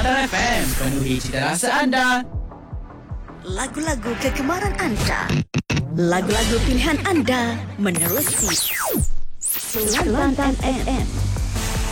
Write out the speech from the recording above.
Kelantan FM, penuhi cita rasa anda. Lagu-lagu kegemaran anda, lagu-lagu pilihan anda menerusi Kelantan FM.